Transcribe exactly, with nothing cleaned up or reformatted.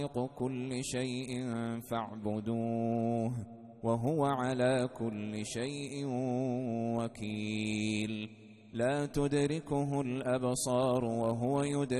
كل شيء فاعبدوه وهو على كل شيء وكيل لا تدركه الأبصار وهو يدرك